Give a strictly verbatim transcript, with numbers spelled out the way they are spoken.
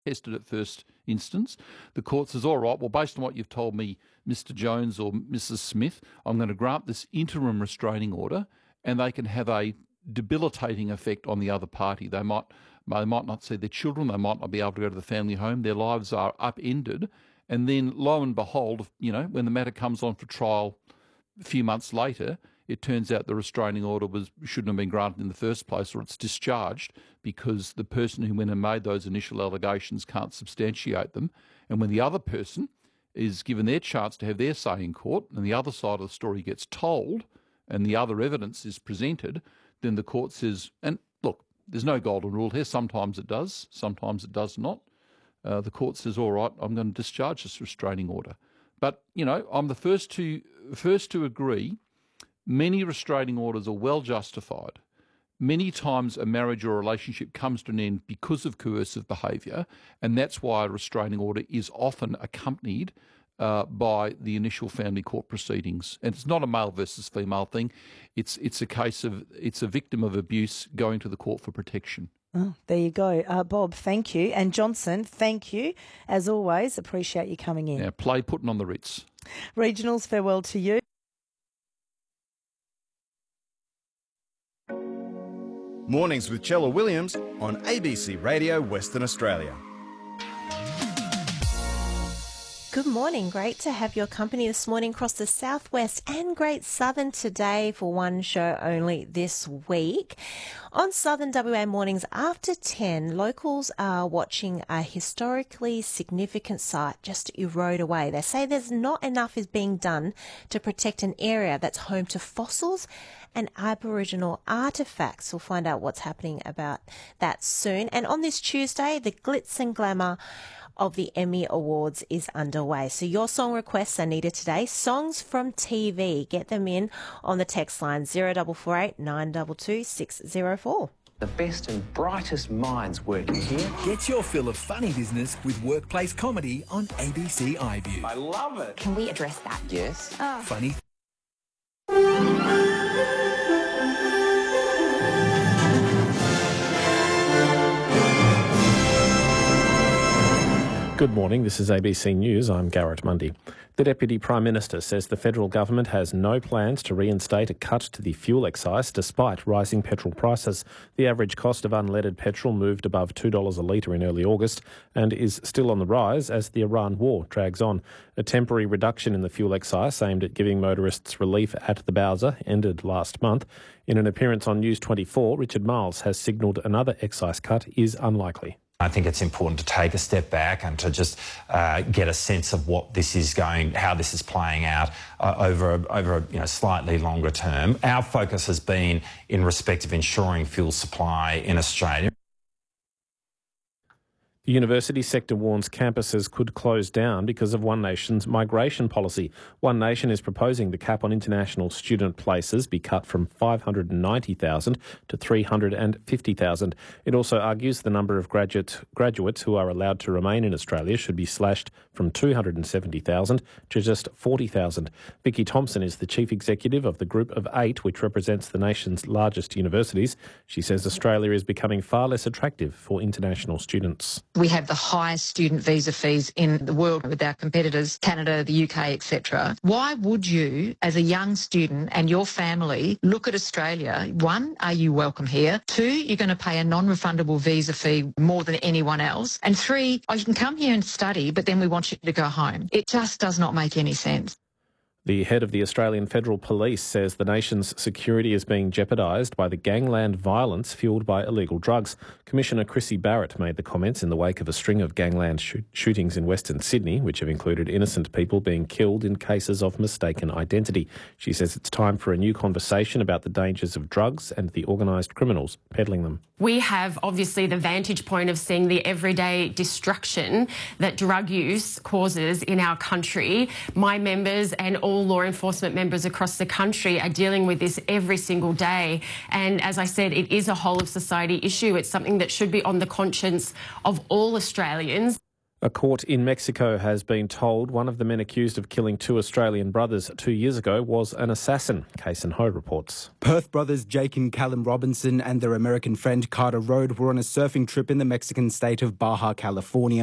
tested at first instance. The court says, all right, well, based on what you've told me, Mister Jones or Missus Smith, I'm going to grant this interim restraining order, and they can have a debilitating effect on the other party. They might they might not see their children, they might not be able to go to the family home, their lives are upended, and then lo and behold, you know, when the matter comes on for trial a few months later, it turns out the restraining order was shouldn't have been granted in the first place, or it's discharged because the person who went and made those initial allegations can't substantiate them. And when the other person is given their chance to have their say in court and the other side of the story gets told and the other evidence is presented, then the court says, and look, there's no golden rule here. Sometimes it does, sometimes it does not. Uh, the court says, all right, I'm going to discharge this restraining order. But, you know, I'm the first to first to agree many restraining orders are well justified. Many times a marriage or a relationship comes to an end because of coercive behaviour, and that's why a restraining order is often accompanied uh, by the initial family court proceedings. And it's not a male versus female thing. It's it's a case of it's a victim of abuse going to the court for protection. Oh, there you go. Uh, Bob, thank you. And Johnson, thank you. As always, appreciate you coming in. Now, play putting on the Ritz. Regionals, farewell to you. Mornings with Chella Williams on A B C Radio Western Australia. Good morning. Great to have your company this morning across the southwest and Great Southern today for one show only this week. On Southern W A mornings after ten, locals are watching a historically significant site just erode away. They say there's not enough is being done to protect an area that's home to fossils and Aboriginal artefacts. We'll find out what's happening about that soon. And on this Tuesday, the glitz and glamour of the Emmy Awards is underway. So your song requests are needed today. Songs from T V. Get them in on the text line zero four four eight nine two two six zero four. The best and brightest minds working here. Get your fill of funny business with workplace comedy on A B C iView. I love it. Can we address that? Yes. Oh. Funny. Good morning, this is A B C News. I'm Garrett Mundy. The Deputy Prime Minister says the federal government has no plans to reinstate a cut to the fuel excise despite rising petrol prices. The average cost of unleaded petrol moved above two dollars a litre in early August and is still on the rise as the Iran war drags on. A temporary reduction in the fuel excise aimed at giving motorists relief at the Bowser ended last month. In an appearance on News twenty-four, Richard Miles has signalled another excise cut is unlikely. I think it's important to take a step back and to just uh, get a sense of what this is going, how this is playing out uh, over a, over a you know, slightly longer term. Our focus has been in respect of ensuring fuel supply in Australia. The university sector warns campuses could close down because of One Nation's migration policy. One Nation is proposing the cap on international student places be cut from five hundred ninety thousand to three hundred fifty thousand. It also argues the number of graduate, graduates who are allowed to remain in Australia should be slashed from two hundred seventy thousand to just forty thousand. Vicky Thompson is the chief executive of the Group of Eight, which represents the nation's largest universities. She says Australia is becoming far less attractive for international students. We have the highest student visa fees in the world with our competitors, Canada, the U K, et cetera. Why would you, as a young student and your family, look at Australia? One, are you welcome here? Two, you're going to pay a non-refundable visa fee more than anyone else. And three, oh, you can come here and study, but then we want you to go home. It just does not make any sense. The head of the Australian Federal Police says the nation's security is being jeopardised by the gangland violence fuelled by illegal drugs. Commissioner Chrissy Barrett made the comments in the wake of a string of gangland sh- shootings in Western Sydney, which have included innocent people being killed in cases of mistaken identity. She says it's time for a new conversation about the dangers of drugs and the organised criminals peddling them. We have obviously the vantage point of seeing the everyday destruction that drug use causes in our country. My members and all law enforcement members across the country are dealing with this every single day. And as I said, it is a whole of society issue. It's something that should be on the conscience of all Australians. A court in Mexico has been told one of the men accused of killing two Australian brothers two years ago was an assassin. Kason Ho reports. Perth brothers Jake and Callum Robinson and their American friend Carter Rode were on a surfing trip in the Mexican state of Baja California